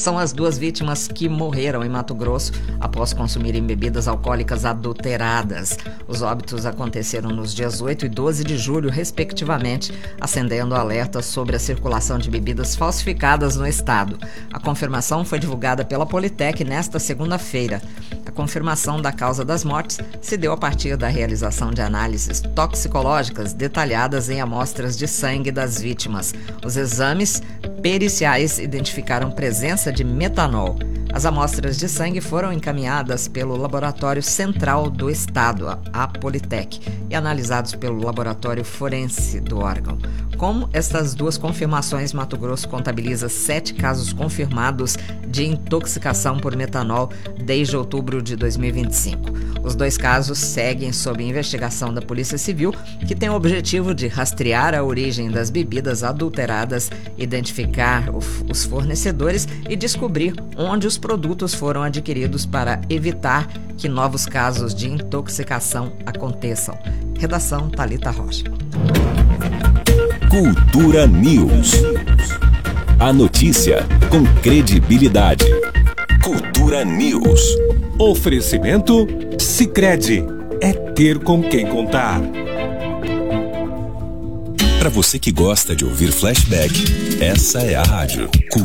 são as 2 vítimas que morreram em Mato Grosso após consumirem bebidas alcoólicas adulteradas. Os óbitos aconteceram nos dias 8 e 12 de julho, respectivamente, acendendo alertas sobre a circulação de bebidas falsificadas no estado. A confirmação foi divulgada pela Politec nesta segunda-feira. A confirmação da causa das mortes se deu a partir da realização de análises toxicológicas detalhadas em amostras de sangue das vítimas. Os exames periciais identificaram presença de metanol. As amostras de sangue foram encaminhadas pelo Laboratório Central do Estado, a Politec, e analisados pelo Laboratório Forense do órgão. Com estas 2 confirmações, Mato Grosso contabiliza 7 casos confirmados de intoxicação por metanol desde outubro de 2025. Os 2 casos seguem sob investigação da Polícia Civil, que tem o objetivo de rastrear a origem das bebidas adulteradas, identificar os fornecedores e descobrir onde os produtos foram adquiridos para evitar que novos casos de intoxicação aconteçam. Redação Thalita Rocha. Cultura News. A notícia com credibilidade. Cultura News. Oferecimento Sicredi. É ter com quem contar. Para você que gosta de ouvir flashback, essa é a rádio.